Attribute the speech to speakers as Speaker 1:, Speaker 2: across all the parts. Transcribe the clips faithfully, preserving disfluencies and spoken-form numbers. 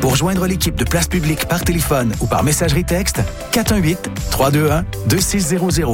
Speaker 1: Pour joindre l'équipe de Place Publique par téléphone ou par messagerie texte, quatre un huit, trois deux un, deux six zéro zéro.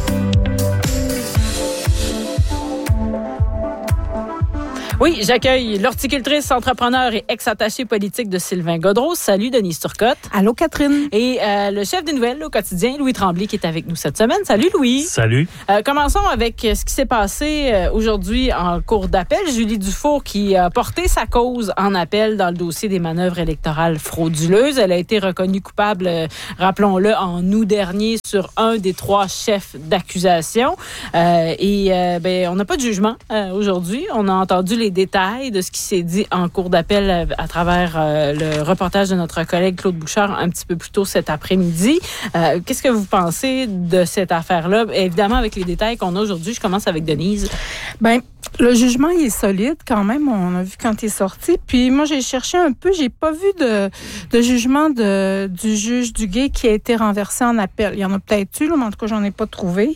Speaker 2: Oui, j'accueille l'horticultrice, entrepreneur et ex-attachée politique de Sylvain Gaudreault. Salut, Denise Turcotte.
Speaker 3: Allô, Catherine.
Speaker 2: Et euh, le chef des nouvelles au quotidien, Louis Tremblay, qui est avec nous cette semaine. Salut, Louis.
Speaker 4: Salut.
Speaker 2: Euh, commençons avec ce qui s'est passé euh, aujourd'hui en cour d'appel. Julie Dufour qui a porté sa cause en appel dans le dossier des manœuvres électorales frauduleuses. Elle a été reconnue coupable, euh, rappelons-le, en août dernier sur un des trois chefs d'accusation. Euh, et euh, ben, on n'a pas de jugement euh, aujourd'hui. On a entendu les détails de ce qui s'est dit en cour d'appel à travers euh, le reportage de notre collègue Claude Bouchard un petit peu plus tôt cet après-midi. Euh, qu'est-ce que vous pensez de cette affaire-là? Évidemment, avec les détails qu'on a aujourd'hui, je commence avec Denise.
Speaker 3: Bien, le jugement, il est solide quand même. On a vu quand il est sorti. Puis moi, j'ai cherché un peu. J'ai pas vu de, de jugement de, du juge Duguay qui a été renversé en appel. Il y en a peut-être eu, mais en tout cas, j'en ai pas trouvé.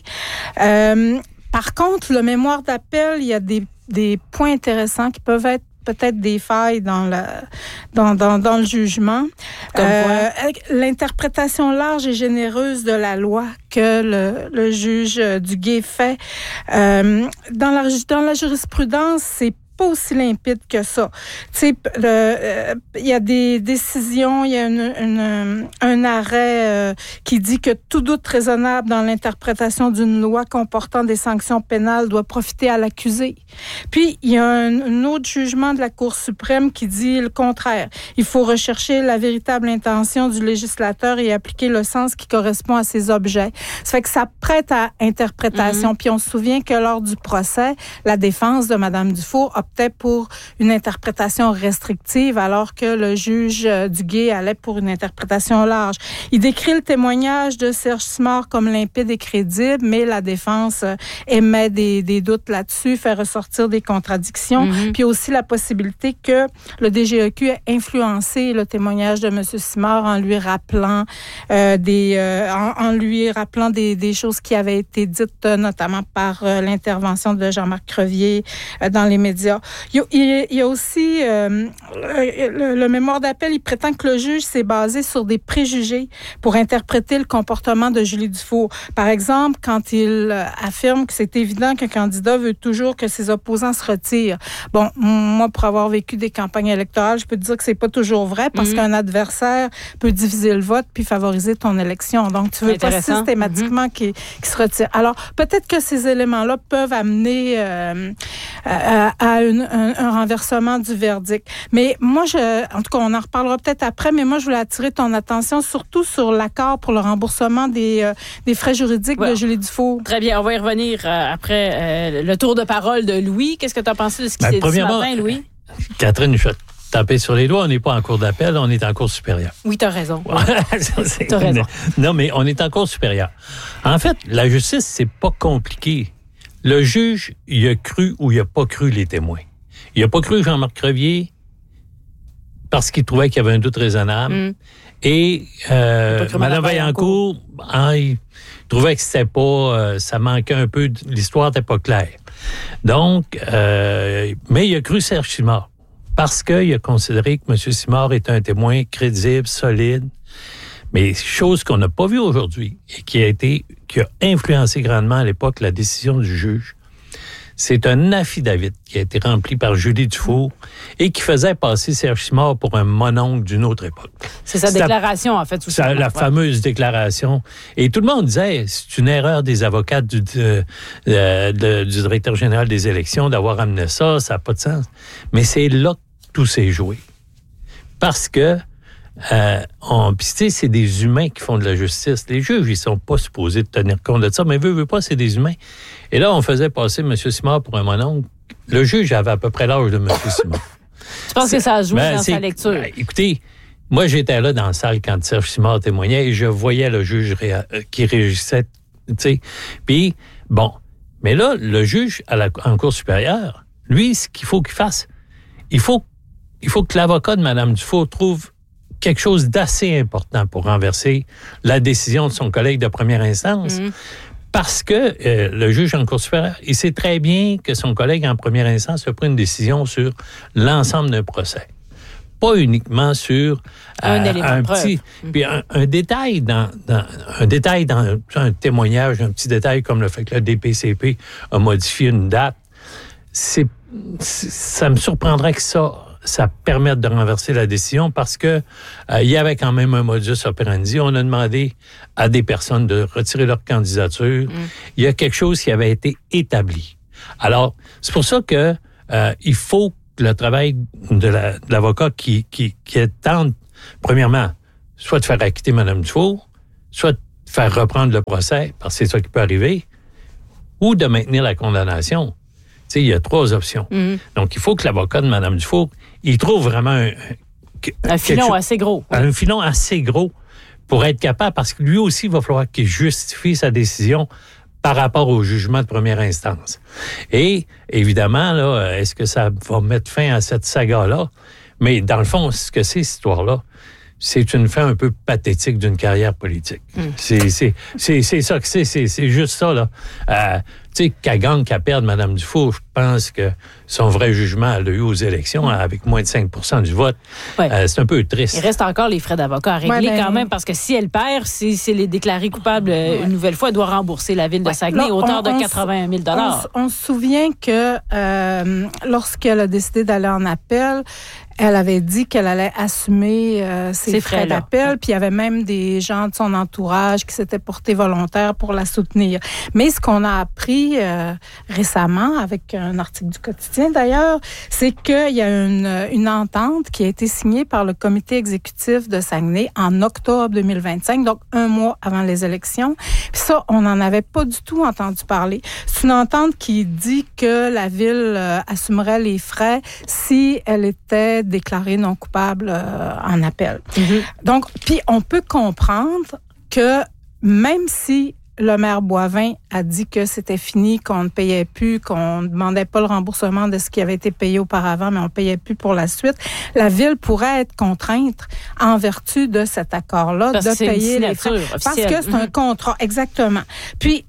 Speaker 3: Euh, par contre, le mémoire d'appel, il y a des des points intéressants qui peuvent être peut-être des failles dans la dans dans, dans le jugement.
Speaker 2: Comme
Speaker 3: euh, l'interprétation large et généreuse de la loi que le, le juge Duguay fait euh, dans la dans la jurisprudence, c'est pas aussi limpide que ça. Tu sais, il euh, y a des décisions, il y a une, une, un arrêt euh, qui dit que tout doute raisonnable dans l'interprétation d'une loi comportant des sanctions pénales doit profiter à l'accusé. Puis, il y a un, un autre jugement de la Cour suprême qui dit le contraire. Il faut rechercher la véritable intention du législateur et appliquer le sens qui correspond à ses objets. Ça fait que ça prête à interprétation. Mm-hmm. Puis, on se souvient que lors du procès, la défense de Mme Dufour a optait pour une interprétation restrictive alors que le juge Duguay allait pour une interprétation large. Il décrit le témoignage de Serge Simard comme limpide et crédible, mais la défense émet des, des doutes là-dessus, fait ressortir des contradictions, mm-hmm. puis aussi la possibilité que le D G E Q ait influencé le témoignage de M. Simard en lui rappelant euh, des euh, en, en lui rappelant des, des choses qui avaient été dites euh, notamment par euh, l'intervention de Jean-Marc Crevier euh, dans les médias. Il y a, il y a aussi euh, le, le mémoire d'appel, il prétend que le juge s'est basé sur des préjugés pour interpréter le comportement de Julie Dufour. Par exemple, quand il affirme que c'est évident qu'un candidat veut toujours que ses opposants se retirent. Bon, moi, pour avoir vécu des campagnes électorales, je peux te dire que c'est pas toujours vrai parce mmh. qu'un adversaire peut diviser le vote puis favoriser ton élection. Donc, tu veux pas systématiquement mmh. qu'il, qu'il se retire. Alors, peut-être que ces éléments-là peuvent amener euh, à, à une, un, un renversement du verdict. Mais moi, je, en tout cas, on en reparlera peut-être après, mais moi, je voulais attirer ton attention surtout sur l'accord pour le remboursement des, euh, des frais juridiques ouais. de Julie Dufour.
Speaker 2: Très bien, on va y revenir euh, après euh, le tour de parole de Louis. Qu'est-ce que tu as pensé de ce qui ben, s'est dit ce matin, Louis?
Speaker 4: Catherine, je vais taper sur les doigts. On n'est pas en cour d'appel, on est en cour supérieure.
Speaker 2: Oui, tu as raison.
Speaker 4: Tu as raison. Non, mais on est en cour supérieure. En fait, la justice, c'est pas compliqué. Le juge, il a cru ou il a pas cru les témoins. Il n'a pas cru Jean-Marc Crevier parce qu'il trouvait qu'il y avait un doute raisonnable. Mm. Et euh, Mme Vaillancourt, hein, il trouvait que c'était pas... Euh, ça manquait un peu... L'histoire n'était pas claire. Donc, euh, mais il a cru Serge Simard parce qu'il a considéré que M. Simard était un témoin crédible, solide. Mais chose qu'on n'a pas vue aujourd'hui et qui a été, qui a influencé grandement à l'époque la décision du juge, c'est un affidavit qui a été rempli par Julie Dufour et qui faisait passer Serge Simard pour un mononcle d'une autre époque.
Speaker 2: C'est sa c'est déclaration,
Speaker 4: la,
Speaker 2: en fait.
Speaker 4: C'est la, la fameuse déclaration. Et tout le monde disait, c'est une erreur des avocats du, de, de, de, du directeur général des élections d'avoir amené ça, ça n'a pas de sens. Mais c'est là que tout s'est joué. Parce que Euh, on, puis tu sais, c'est des humains qui font de la justice. Les juges, ils sont pas supposés de tenir compte de ça, mais veut, veut pas, c'est des humains. Et là, on faisait passer M. Simard pour un mononcle. Le juge avait à peu près l'âge de M. Simard.
Speaker 2: Tu penses que ça a joué
Speaker 4: ben,
Speaker 2: dans sa lecture?
Speaker 4: Ben, écoutez, moi, j'étais là dans la salle quand Serge Simard témoignait et je voyais le juge ré, qui réagissait, tu sais. Puis, bon, mais là, le juge à la, en cour supérieure, lui, ce qu'il faut qu'il fasse, il faut, il faut que l'avocat de Mme Dufour trouve quelque chose d'assez important pour renverser la décision de son collègue de première instance. Mmh. Parce que euh, le juge en cour supérieure, il sait très bien que son collègue en première instance a pris une décision sur l'ensemble d'un procès. pas uniquement sur
Speaker 2: un
Speaker 4: euh,
Speaker 2: élément
Speaker 4: un
Speaker 2: de preuve.
Speaker 4: petit, puis un, un détail dans, dans un détail dans un témoignage, un petit détail comme le fait que le D P C P a modifié une date. C'est, c'est ça me surprendrait que ça ça permette de renverser la décision parce que euh, il y avait quand même un modus operandi. On a demandé à des personnes de retirer leur candidature. Mm. Il y a quelque chose qui avait été établi. Alors, c'est pour ça que euh, il faut que le travail de, la, de l'avocat qui, qui, qui tente, premièrement, soit de faire acquitter Mme Dufour, soit de faire reprendre le procès, parce que c'est ça qui peut arriver, ou de maintenir la condamnation. Tu sais, il y a trois options. Mm. Donc, il faut que l'avocat de Mme Dufour, il trouve vraiment un...
Speaker 2: Un filon chose, assez gros.
Speaker 4: Un filon assez gros pour être capable, parce que lui aussi, il va falloir qu'il justifie sa décision par rapport au jugement de première instance. Et, évidemment, là, est-ce que ça va mettre fin à cette saga-là? Mais dans le fond, ce que c'est, cette histoire-là, c'est une fin un peu pathétique d'une carrière politique. Mm. C'est, c'est, c'est, c'est ça que c'est, c'est, c'est juste ça, là. Euh, tu sais, qu'elle gagne, qu'elle perde Mme Dufour, je pense que son vrai jugement, elle l'a eu aux élections, avec moins de cinq pour cent du vote. Ouais. Euh, c'est un peu triste.
Speaker 2: Il reste encore les frais d'avocat à régler ouais, ben, quand même, parce que si elle perd, si, si elle est déclarée coupable ouais. une nouvelle fois, elle doit rembourser la ville de ouais. Saguenay à hauteur de quatre-vingt mille dollars.
Speaker 3: On, on se souvient que euh, lorsqu'elle a décidé d'aller en appel, elle avait dit qu'elle allait assumer euh, ses, ses frais, frais d'appel, puis il y avait même des gens de son entourage qui s'étaient portés volontaires pour la soutenir. Mais ce qu'on a appris euh, récemment, avec un article du quotidien d'ailleurs, c'est qu'il y a une, une entente qui a été signée par le comité exécutif de Saguenay en octobre deux mille vingt-cinq, donc un mois avant les élections. Puis ça, on n'en avait pas du tout entendu parler. C'est une entente qui dit que la ville euh, assumerait les frais si elle était déclarée non coupable euh, en appel. Mm-hmm. Donc, puis on peut comprendre que même si le maire Boivin a dit que c'était fini, qu'on ne payait plus, qu'on ne demandait pas le remboursement de ce qui avait été payé auparavant, mais on ne payait plus pour la suite, la ville pourrait être contrainte en vertu de cet accord-là
Speaker 2: parce
Speaker 3: de payer les frais.
Speaker 2: Officielle.
Speaker 3: Parce que c'est mm-hmm. un contrat, exactement. Puis,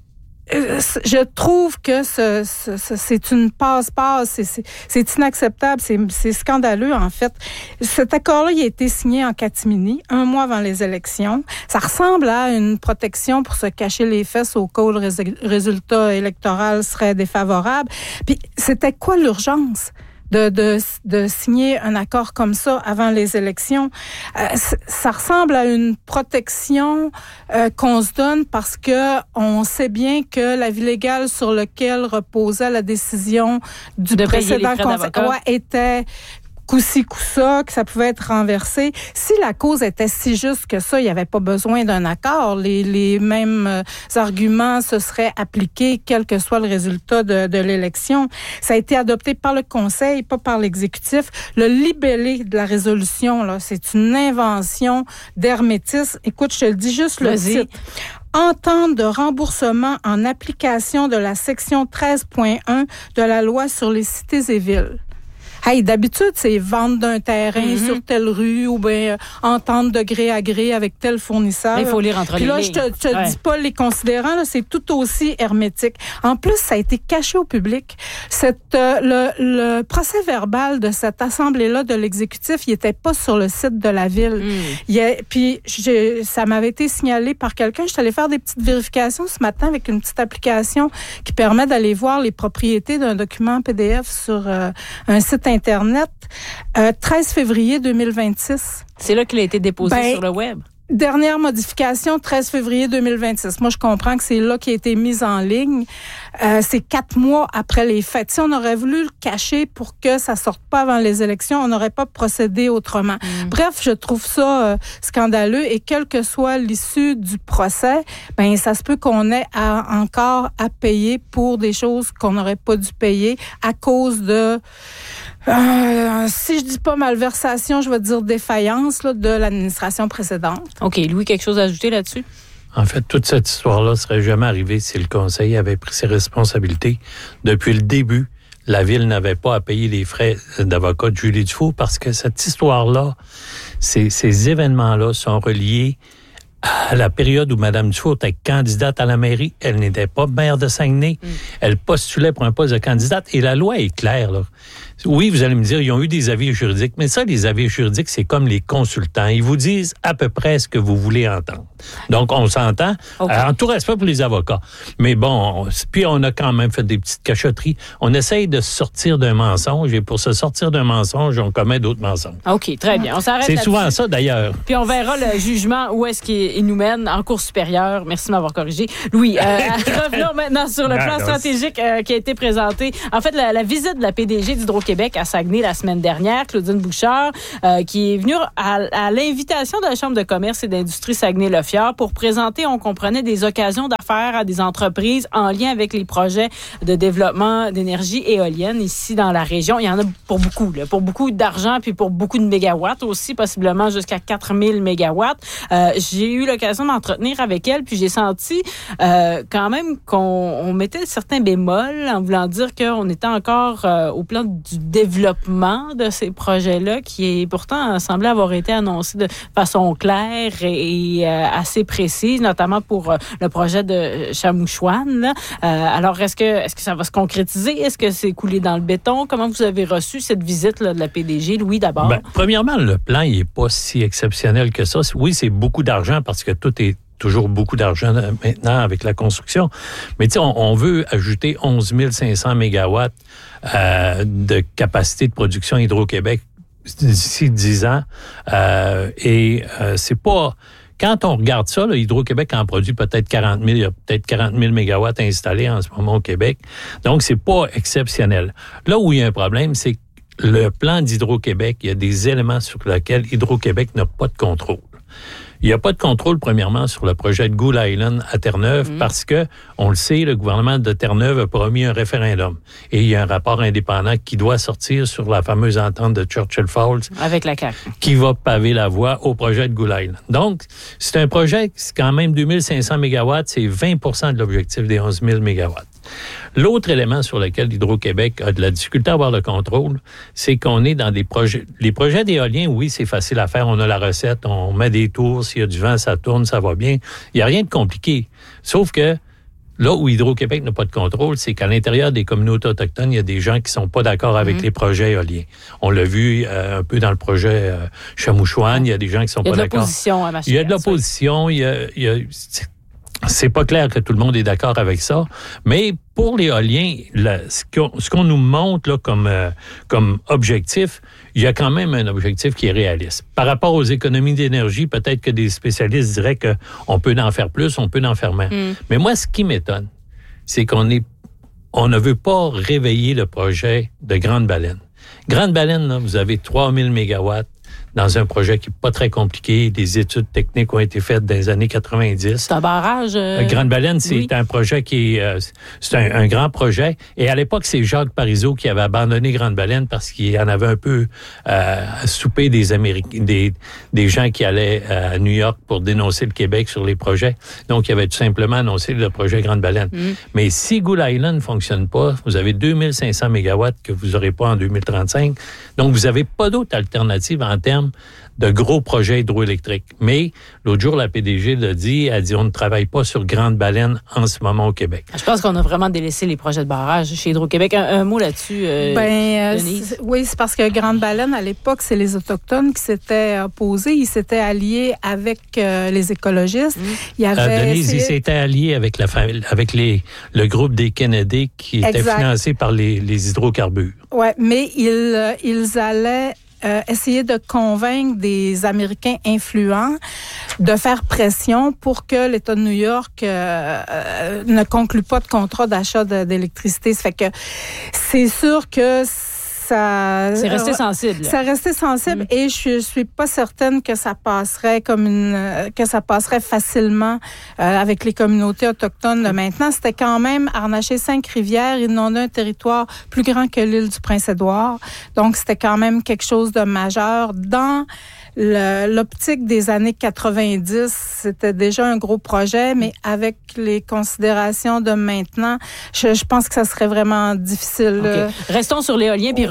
Speaker 3: je trouve que ce, ce, ce, c'est une passe-passe, c'est, c'est, c'est inacceptable, c'est, c'est scandaleux en fait. Cet accord-là, il a été signé en catimini, un mois avant les élections. Ça ressemble à une protection pour se cacher les fesses au cas où le rés- résultat électoral serait défavorable. Puis c'était quoi l'urgence? De, de, de signer un accord comme ça avant les élections. Euh, ça ressemble à une protection euh, qu'on se donne parce que on sait bien que l'avis légal sur lequel reposait la décision du
Speaker 2: de
Speaker 3: précédent conseil ouais, était coup-ci, coup-ça, que ça pouvait être renversé. Si la cause était si juste que ça, il n'y avait pas besoin d'un accord. Les, les mêmes euh, arguments se seraient appliqués, quel que soit le résultat de, de l'élection. Ça a été adopté par le Conseil, pas par l'exécutif. Le libellé de la résolution, là, c'est une invention d'hermétisme. Écoute, je te le dis juste le
Speaker 2: Vas-y.
Speaker 3: titre. Entente de remboursement en application de la section treize point un de la loi sur les cités et villes. Hey, d'habitude, c'est vente d'un terrain mm-hmm. sur telle rue ou bien euh, entente de gré à gré avec tel fournisseur.
Speaker 2: Il faut lire entre
Speaker 3: Puis
Speaker 2: les
Speaker 3: là,
Speaker 2: lignes.
Speaker 3: je te, te
Speaker 2: ouais.
Speaker 3: dis pas les considérants, là, c'est tout aussi hermétique. En plus, ça a été caché au public. Cette, euh, le, le procès verbal de cette assemblée-là de l'exécutif, il était pas sur le site de la ville. Mm. Il a, puis j'ai, ça m'avait été signalé par quelqu'un. Je suis allée faire des petites vérifications ce matin avec une petite application qui permet d'aller voir les propriétés d'un document P D F sur euh, un site Internet, euh, treize février deux mille vingt-six.
Speaker 2: C'est là qu'il a été déposé
Speaker 3: ben,
Speaker 2: sur le web.
Speaker 3: Dernière modification, treize février deux mille vingt-six. Moi, je comprends que c'est là qu'il a été mis en ligne. Euh, c'est quatre mois après les fêtes. Si on aurait voulu le cacher pour que ça sorte pas avant les élections, on n'aurait pas procédé autrement. Mm. Bref, je trouve ça euh, scandaleux et quelle que soit l'issue du procès, ben ça se peut qu'on ait à, encore à payer pour des choses qu'on n'aurait pas dû payer à cause de... Euh, si je dis pas malversation, je vais dire défaillance là, de l'administration précédente.
Speaker 2: OK. Louis, quelque chose à ajouter là-dessus?
Speaker 4: En fait, toute cette histoire-là ne serait jamais arrivée si le Conseil avait pris ses responsabilités. Depuis le début, la Ville n'avait pas à payer les frais d'avocat de Julie Dufault parce que cette histoire-là, ces, ces événements-là sont reliés à la période où Mme Dufault était candidate à la mairie, elle n'était pas maire de Saguenay. Mm. Elle postulait pour un poste de candidate et la loi est claire, là. Oui, vous allez me dire, ils ont eu des avis juridiques, mais ça, les avis juridiques, c'est comme les consultants. Ils vous disent à peu près ce que vous voulez entendre. Donc, on s'entend, okay. En tout respect pour les avocats. Mais bon, puis on a quand même fait des petites cachotteries. On essaye de sortir d'un mensonge et pour se sortir d'un mensonge, on commet d'autres mensonges.
Speaker 2: OK, très bien. On s'arrête
Speaker 4: C'est
Speaker 2: là-dessus.
Speaker 4: souvent ça, d'ailleurs.
Speaker 2: Puis on verra le jugement où est-ce qu'il nous mène en cour supérieure. Merci de m'avoir corrigé. Louis, euh, revenons maintenant sur le plan stratégique euh, qui a été présenté. En fait, la, la visite de la P D G d'Hydro-Québec à Saguenay la semaine dernière, Claudine Bouchard, euh, qui est venue à, à l'invitation de la Chambre de commerce et d'industrie Saguenay-Le-Fjord pour présenter, on comprenait, des occasions d'affaires à des entreprises en lien avec les projets de développement d'énergie éolienne ici dans la région. Il y en a pour beaucoup, là, pour beaucoup d'argent puis pour beaucoup de mégawatts aussi, possiblement jusqu'à quatre mille mégawatts. Euh, j'ai eu l'occasion de m'entretenir avec elle puis j'ai senti euh, quand même qu'on on mettait certains bémols en voulant dire qu'on était encore euh, au plan du développement de ces projets-là qui est pourtant semblait avoir été annoncé de façon claire et, et euh, assez précise, notamment pour euh, le projet de Chamouchouane. Là. Euh, alors, est-ce que, est-ce que ça va se concrétiser? Est-ce que c'est coulé dans le béton? Comment vous avez reçu cette visite-là de la P D G? Louis, d'abord.
Speaker 4: Ben, premièrement, le plan, il n'est pas si exceptionnel que ça. Oui, c'est beaucoup d'argent parce que tout est toujours beaucoup d'argent maintenant avec la construction. Mais tu sais, on, on veut ajouter onze mille cinq cents mégawatts euh, de capacité de production Hydro-Québec d'ici dix ans. Euh, et euh, c'est pas... Quand on regarde ça, là, Hydro-Québec en produit peut-être quarante mille, il y a peut-être quarante mille mégawatts installés en ce moment au Québec. Donc, c'est pas exceptionnel. Là où il y a un problème, c'est que le plan d'Hydro-Québec, il y a des éléments sur lesquels Hydro-Québec n'a pas de contrôle. Il n'y a pas de contrôle, premièrement, sur le projet de Gould Island à Terre-Neuve mmh. parce que, on le sait, le gouvernement de Terre-Neuve a promis un référendum. Et il y a un rapport indépendant qui doit sortir sur la fameuse entente de Churchill Falls.
Speaker 2: Avec la C A Q.
Speaker 4: Qui va paver la voie au projet de Gould Island. Donc, c'est un projet, c'est quand même deux mille cinq cents mégawatts, c'est vingt pour cent de l'objectif des onze mille mégawatts. L'autre élément sur lequel Hydro-Québec a de la difficulté à avoir le contrôle, c'est qu'on est dans des projets... Les projets d'éolien, oui, c'est facile à faire. On a la recette, on met des tours, s'il y a du vent, ça tourne, ça va bien. Il n'y a rien de compliqué. Sauf que là où Hydro-Québec n'a pas de contrôle, c'est qu'à l'intérieur des communautés autochtones, il y a des gens qui sont pas d'accord avec mmh. les projets éoliens. On l'a vu euh, un peu dans le projet euh, Chamouchouane, il y a des gens qui sont pas d'accord.
Speaker 2: Il y a de l'opposition à ma
Speaker 4: Il y a de l'opposition, il y a... Il y a c'est pas clair que tout le monde est d'accord avec ça, mais pour l'éolien, là, ce, qu'on, ce qu'on nous montre là, comme, euh, comme objectif, il y a quand même un objectif qui est réaliste. Par rapport aux économies d'énergie, peut-être que des spécialistes diraient qu'on peut en faire plus, on peut en faire moins. Mm. Mais moi, ce qui m'étonne, c'est qu'on est, on ne veut pas réveiller le projet de Grande Baleine. Grande Baleine, là, vous avez trois mille mégawatts. Dans un projet qui n'est pas très compliqué. Des études techniques ont été faites dans les années quatre-vingt-dix.
Speaker 2: C'est un barrage. Euh...
Speaker 4: Grande Baleine, c'est
Speaker 2: oui.
Speaker 4: un projet qui est... Euh, c'est un, un grand projet. Et à l'époque, c'est Jacques Parizeau qui avait abandonné Grande Baleine parce qu'il en avait un peu euh, soupé des Américains, des, des gens qui allaient euh, à New York pour dénoncer le Québec sur les projets. Donc, il avait tout simplement annoncé le projet Grande Baleine. Mm. Mais si Gould Island ne fonctionne pas, vous avez deux mille cinq cents mégawatts que vous n'aurez pas en deux mille trente-cinq. Donc, vous n'avez pas d'autre alternative en termes de gros projets hydroélectriques. Mais l'autre jour, la P D G l'a dit, elle dit on ne travaille pas sur Grande Baleine en ce moment au Québec.
Speaker 2: Je pense qu'on a vraiment délaissé les projets de barrage chez Hydro-Québec. Un, un mot là-dessus, euh,
Speaker 3: ben, c'est, oui, c'est parce que Grande Baleine, à l'époque, c'est les Autochtones qui s'étaient opposés. Ils s'étaient alliés avec euh, les écologistes. Mmh. Il y avait
Speaker 4: euh, Denise,
Speaker 3: essayé...
Speaker 4: ils s'étaient alliés avec, la famille, avec les, le groupe des Kennedy qui était exact. financé par les, les hydrocarbures.
Speaker 3: Oui, mais ils, ils allaient... Euh, essayer de convaincre des Américains influents de faire pression pour que l'État de New York euh, euh, ne conclue pas de contrat d'achat de, d'électricité. Ça fait que c'est sûr que ça...
Speaker 2: C'est resté sensible.
Speaker 3: Ça resté sensible mmh. et je suis pas certaine que ça passerait comme une... que ça passerait facilement euh, avec les communautés autochtones de maintenant. C'était quand même Arnaché-Cinq-Rivières. Ils n'ont un territoire plus grand que l'île du Prince-Édouard. Donc, c'était quand même quelque chose de majeur. Dans le, l'optique des années quatre-vingt-dix, c'était déjà un gros projet, mais avec les considérations de maintenant, je, je pense que ça serait vraiment difficile.
Speaker 2: Okay. Restons sur l'éolien, puis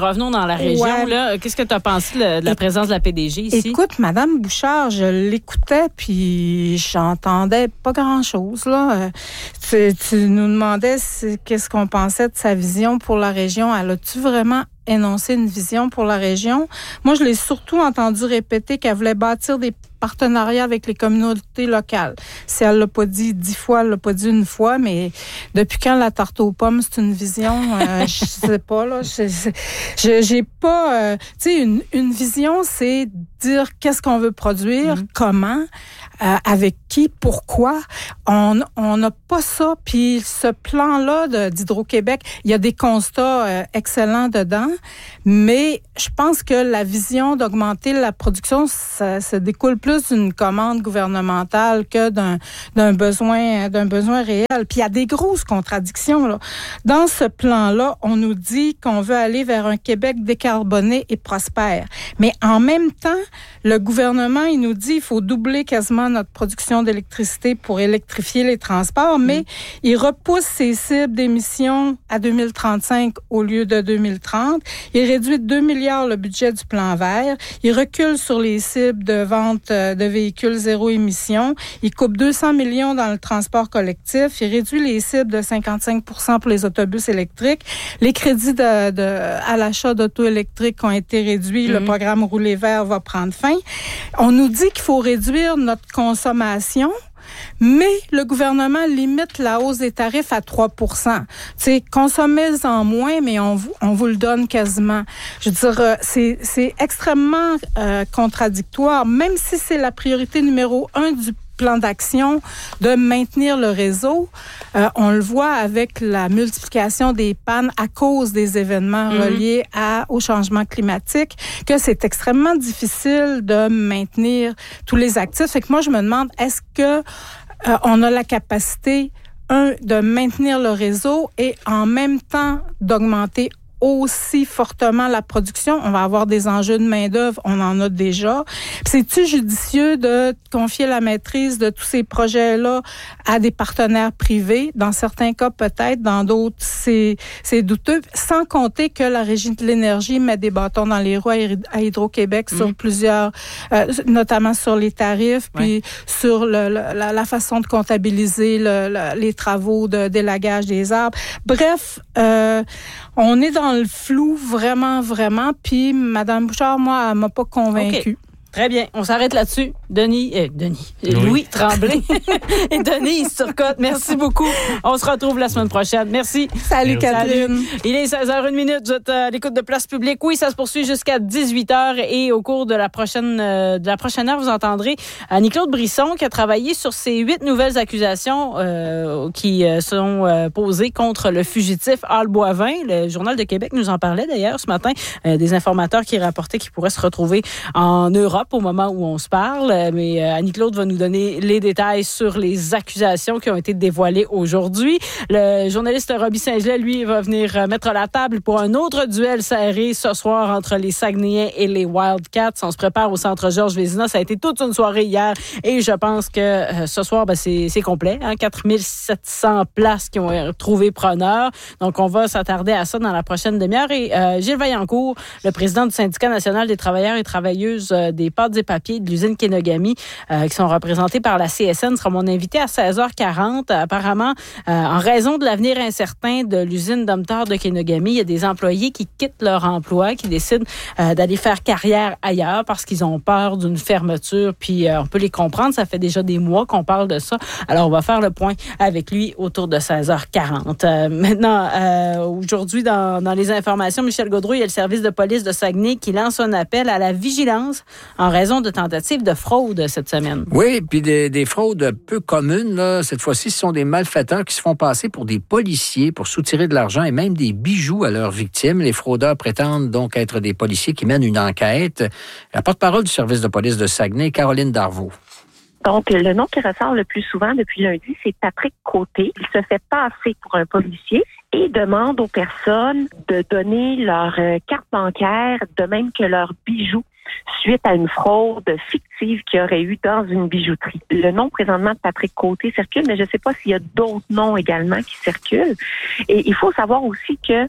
Speaker 2: revenons dans la région.
Speaker 3: Ouais.
Speaker 2: Là. Qu'est-ce que tu as pensé de, de la présence de la P D G ici?
Speaker 3: Écoute, Madame Bouchard, je l'écoutais, puis j'entendais pas grand-chose. Là. Tu, tu nous demandais qu'est-ce qu'on pensait de sa vision pour la région. Elle a-tu vraiment énoncé une vision pour la région? Moi, je l'ai surtout entendu répéter qu'elle voulait bâtir des partenariats avec les communautés locales. Si elle l'a pas dit dix fois, elle l'a pas dit une fois, mais depuis quand la tarte aux pommes, c'est une vision? Euh, je sais pas, là. Je, je, j'ai pas... Euh, tu sais, une, une vision, c'est dire qu'est-ce qu'on veut produire, mmh. comment, euh, avec qui, pourquoi. On on n'a pas ça. Puis ce plan-là de, d'Hydro-Québec, il y a des constats euh, excellents dedans, mais je pense que la vision d'augmenter la production, ça, ça découle plus d'une commande gouvernementale que d'un, d'un besoin d'un besoin réel. Puis il y a des grosses contradictions, là. Dans ce plan-là, on nous dit qu'on veut aller vers un Québec décarboné et prospère. Mais en même temps, le gouvernement, il nous dit qu'il faut doubler quasiment notre production d'électricité pour électrifier les transports, mais mmh. il repousse ses cibles d'émissions à deux mille trente-cinq au lieu de deux mille trente. Il réduit de deux milliards le budget du plan vert. Il recule sur les cibles de vente de véhicules zéro émission. Il coupe deux cents millions dans le transport collectif. Il réduit les cibles de cinquante-cinq pour cent pour les autobus électriques. Les crédits de, de, à l'achat d'auto électriques ont été réduits. Mmh. Le programme Rouler vert va prendre fin. On nous dit qu'il faut réduire notre consommation, mais le gouvernement limite la hausse des tarifs à trois pour cent. Tu sais, consommez-en moins, mais on vous, on vous le donne quasiment. Je veux dire, c'est, c'est extrêmement euh, contradictoire, même si c'est la priorité numéro un du plan d'action de maintenir le réseau. Euh, on le voit avec la multiplication des pannes à cause des événements mmh. reliés à, au changement climatique, que c'est extrêmement difficile de maintenir tous les actifs. Fait que moi, je me demande, est-ce que euh, on a la capacité, un, de maintenir le réseau et en même temps d'augmenter aussi fortement la production? On va avoir des enjeux de main-d'œuvre, on en a déjà. Puis c'est-tu judicieux de confier la maîtrise de tous ces projets-là à des partenaires privés? Dans certains cas, peut-être. Dans d'autres, c'est, c'est douteux. Sans compter que la Régie de l'énergie met des bâtons dans les roues à Hydro-Québec mmh. sur plusieurs, euh, notamment sur les tarifs, puis ouais. sur le, le, la, la façon de comptabiliser le, le, les travaux de délagage des arbres. Bref, euh, on est dans le flou, vraiment, vraiment. Puis, Mme Bouchard, moi, elle m'a pas convaincue.
Speaker 2: Okay. Très bien. On s'arrête là-dessus. Denis, euh, Denis, oui. Louis Tremblay et Denis Turcotte, merci beaucoup. On se retrouve la semaine prochaine. Merci.
Speaker 3: Salut, merci. Catherine.
Speaker 2: Il est seize heures une minute. Vous êtes à l'écoute de Place Publique. Oui, ça se poursuit jusqu'à dix-huit heures et au cours de la prochaine, euh, de la prochaine heure, vous entendrez Annie-Claude Brisson qui a travaillé sur ces huit nouvelles accusations euh, qui euh, sont euh, posées contre le fugitif Al Boivin. Le Journal de Québec nous en parlait d'ailleurs ce matin. Euh, des informateurs qui rapportaient qu'ils pourraient se retrouver en Europe au moment où on se parle. Mais Annie-Claude va nous donner les détails sur les accusations qui ont été dévoilées aujourd'hui. Le journaliste Roby Saint-Gelais, lui, va venir mettre la table pour un autre duel serré ce soir entre les Saguenayens et les Wildcats. On se prépare au Centre Georges Vézina. Ça a été toute une soirée hier et je pense que euh, ce soir, ben, c'est, c'est complet. Hein? quatre mille sept cents places qui ont trouvé preneur. Donc, on va s'attarder à ça dans la prochaine demi-heure. Et euh, Gilles Vaillancourt, le président du Syndicat national des travailleurs et travailleuses euh, des pâtes et papiers de l'usine Kenogami, euh, qui sont représentés par la C S N, sera mon invité à seize heures quarante. Apparemment, euh, en raison de l'avenir incertain de l'usine Domtar de Kenogami, il y a des employés qui quittent leur emploi, qui décident euh, d'aller faire carrière ailleurs parce qu'ils ont peur d'une fermeture. Puis, euh, on peut les comprendre. Ça fait déjà des mois qu'on parle de ça. Alors, on va faire le point avec lui autour de seize heures quarante. Euh, maintenant, euh, aujourd'hui, dans, dans les informations, Michel Gaudreau, il y a le service de police de Saguenay qui lance un appel à la vigilance en raison de tentatives de fraude cette semaine.
Speaker 5: Oui, puis des, des fraudes peu communes, là, cette fois-ci, ce sont des malfaiteurs qui se font passer pour des policiers pour soutirer de l'argent et même des bijoux à leurs victimes. Les fraudeurs prétendent donc être des policiers qui mènent une enquête. La porte-parole du service de police de Saguenay, Caroline Darvaux.
Speaker 6: Donc, le nom qui ressort le plus souvent depuis lundi, c'est Patrick Côté. Il se fait passer pour un policier et demande aux personnes de donner leur carte bancaire, de même que leurs bijoux, suite à une fraude fictive qu'il y aurait eu dans une bijouterie. Le nom présentement de Patrick Côté circule, mais je ne sais pas s'il y a d'autres noms également qui circulent. Et il faut savoir aussi que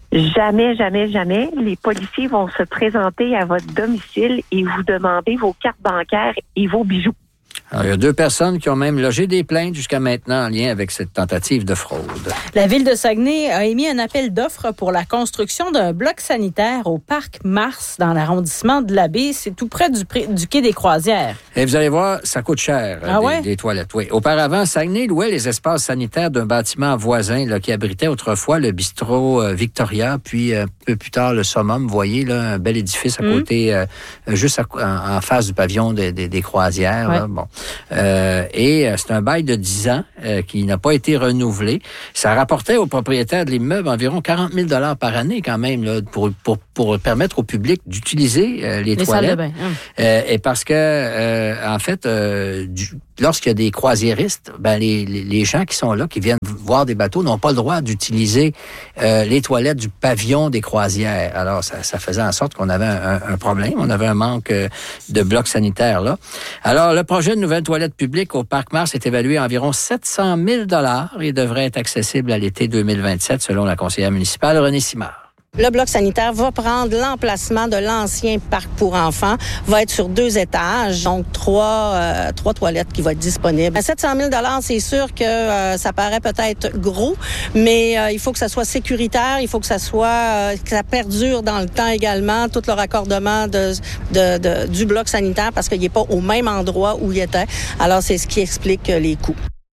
Speaker 6: Jamais, jamais, jamais, les policiers vont se présenter à votre domicile et vous demander vos cartes bancaires et vos bijoux.
Speaker 5: Alors, il y a deux personnes qui ont même logé des plaintes jusqu'à maintenant en lien avec cette tentative de fraude.
Speaker 2: La Ville de Saguenay a émis un appel d'offres pour la construction d'un bloc sanitaire au Parc Mars dans l'arrondissement de la Baie. C'est tout près du, du quai des Croisières.
Speaker 5: Et vous allez voir, ça coûte cher,
Speaker 2: ah
Speaker 5: des,
Speaker 2: ouais?
Speaker 5: des toilettes. Oui. Auparavant, Saguenay louait les espaces sanitaires d'un bâtiment voisin là, qui abritait autrefois le bistrot euh, Victoria, puis un peu plus tard le Summum. Vous voyez, là, un bel édifice à mmh. côté, euh, juste à, en, en face du pavillon des, des, des Croisières.
Speaker 2: Ouais.
Speaker 5: Là. Bon. Euh, et euh, c'est un bail de dix ans euh, qui n'a pas été renouvelé. Ça rapportait aux propriétaires de l'immeuble environ quarante mille dollars par année quand même là, pour, pour, pour permettre au public d'utiliser euh, les, les toilettes.
Speaker 2: Salles de bain. Hum.
Speaker 5: Euh, et parce que, euh, en fait, euh, du, lorsqu'il y a des croisiéristes, ben les, les, les gens qui sont là, qui viennent voir des bateaux, n'ont pas le droit d'utiliser euh, les toilettes du pavillon des croisières. Alors, ça, ça faisait en sorte qu'on avait un, un problème. On avait un manque euh, de blocs sanitaires là. Alors, le projet de nouvelle toilette publique au Parc Mars est évalué à environ sept cent mille dollars et devrait être accessible à l'été deux mille vingt-sept, selon la conseillère municipale Renée Simard.
Speaker 7: Le bloc sanitaire va prendre l'emplacement de l'ancien parc pour enfants, va être sur deux étages, donc trois, euh, trois toilettes qui vont être disponibles. À sept cent mille dollars, c'est sûr que euh, ça paraît peut-être gros, mais euh, il faut que ça soit sécuritaire, il faut que ça soit, euh, que ça perdure dans le temps également, tout le raccordement de, de, de, du bloc sanitaire, parce qu'il n'est pas au même endroit où il était. Alors, c'est ce qui explique les coûts.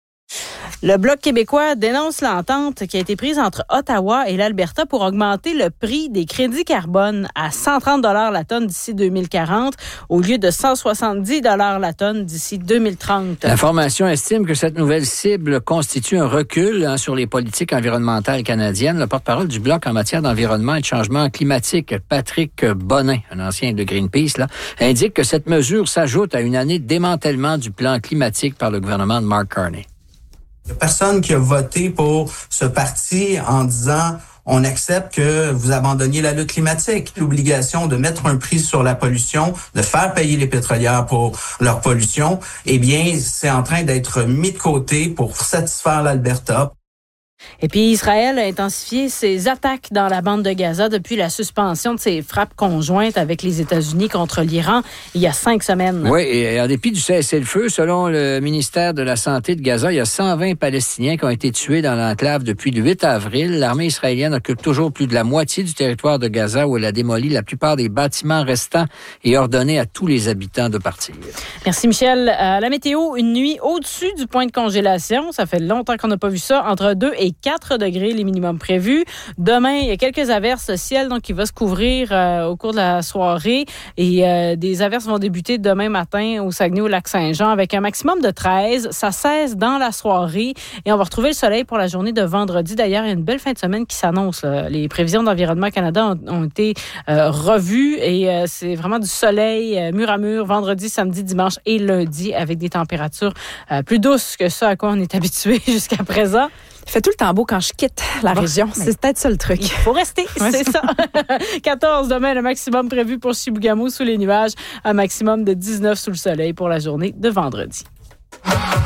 Speaker 2: Le Bloc québécois dénonce l'entente qui a été prise entre Ottawa et l'Alberta pour augmenter le prix des crédits carbone à cent trente dollars la tonne d'ici deux mille quarante au lieu de cent soixante-dix dollars la tonne d'ici deux mille trente.
Speaker 5: La formation estime que cette nouvelle cible constitue un recul hein, sur les politiques environnementales canadiennes. Le porte-parole du Bloc en matière d'environnement et de changement climatique, Patrick Bonin, un ancien de Greenpeace, là, indique que cette mesure s'ajoute à une année de démantèlement du plan climatique par le gouvernement de Mark Carney.
Speaker 8: Il n'y a personne qui a voté pour ce parti en disant on accepte que vous abandonniez la lutte climatique. L'obligation de mettre un prix sur la pollution, de faire payer les pétrolières pour leur pollution, eh bien, c'est en train d'être mis de côté pour satisfaire l'Alberta.
Speaker 2: Et puis, Israël a intensifié ses attaques dans la bande de Gaza depuis la suspension de ses frappes conjointes avec les États-Unis contre l'Iran il y a cinq semaines.
Speaker 5: Oui, et en dépit du cessez-le-feu, selon le ministère de la Santé de Gaza, il y a cent vingt Palestiniens qui ont été tués dans l'enclave depuis le huit avril. L'armée israélienne occupe toujours plus de la moitié du territoire de Gaza où elle a démoli la plupart des bâtiments restants et ordonné à tous les habitants de partir.
Speaker 2: Merci, Michel. Euh, la météo, une nuit au-dessus du point de congélation. Ça fait longtemps qu'on n'a pas vu ça. Entre deux et quatre degrés, les minimums prévus. Demain, il y a quelques averses ciel donc qui va se couvrir euh, au cours de la soirée et euh, des averses vont débuter demain matin au Saguenay, au Lac-Saint-Jean avec un maximum de treize. Ça cesse dans la soirée et on va retrouver le soleil pour la journée de vendredi. D'ailleurs, il y a une belle fin de semaine qui s'annonce. Là. Les prévisions d'Environnement Canada ont, ont été euh, revues et euh, c'est vraiment du soleil euh, mur à mur vendredi, samedi, dimanche et lundi avec des températures euh, plus douces que ça à quoi on est habitué jusqu'à présent.
Speaker 9: Il fait tout le temps beau quand je quitte la bon, région. C'est peut-être ça le truc.
Speaker 2: Il faut rester, ouais, c'est ça. quatorze demain, le maximum prévu pour Chibougamau sous les nuages. Un maximum de dix-neuf sous le soleil pour la journée de vendredi.